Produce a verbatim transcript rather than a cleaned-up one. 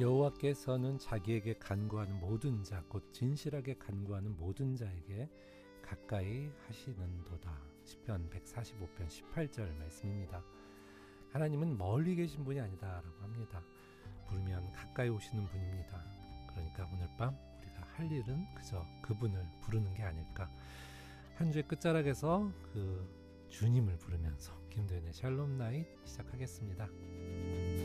여호와께서는 자기에게 간구하는 모든 자, 곧 진실하게 간구하는 모든 자에게 가까이 하시는도다. 시편 백사십오 편 십팔 절 말씀입니다. 하나님은 멀리 계신 분이 아니다 라고 합니다. 부르면 가까이 오시는 분입니다. 그러니까 오늘 밤 우리가 할 일은 그저 그분을 부르는 게 아닐까. 한 주의 끝자락에서 그 주님을 부르면서 김도현의 샬롬 나잇 시작하겠습니다.